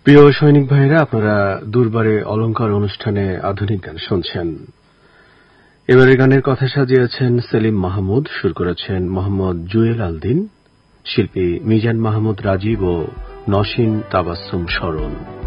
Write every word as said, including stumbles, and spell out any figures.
প্রিয় সৈনিক ভাইরা, আপনারা দুর্বারে অলঙ্কার অনুষ্ঠানে আধুনিক গান শুনছেন। এবারে গানের কথা সাজিয়েছেন সেলিম মাহমুদ, সুর করেছেন মোহাম্মদ জুয়েল আলদিন, শিল্পী মিজান মাহমুদ রাজীব ও নসীন তাবাসসুম স্মরণ।